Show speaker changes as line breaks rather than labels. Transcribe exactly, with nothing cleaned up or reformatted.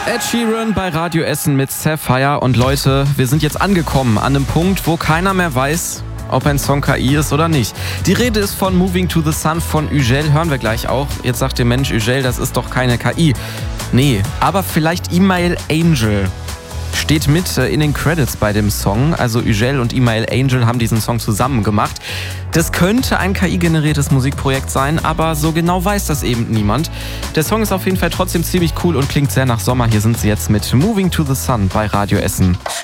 Ed Sheeran bei Radio Essen mit Sapphire. Und Leute, wir sind jetzt angekommen an einem Punkt, wo keiner mehr weiß, ob ein Song K I ist oder nicht. Die Rede ist von Moving to the Sun von Üjel, hören wir gleich auch. Jetzt sagt der Mensch, Üjel, das ist doch keine K I. Nee, aber vielleicht Email Angel. Steht mit in den Credits bei dem Song. Also Üjel und Email Angel haben diesen Song zusammen gemacht. Das könnte ein K I-generiertes Musikprojekt sein, aber so genau weiß das eben niemand. Der Song ist auf jeden Fall trotzdem ziemlich cool und klingt sehr nach Sommer. Hier sind sie jetzt mit Moving to the Sun bei Radio Essen.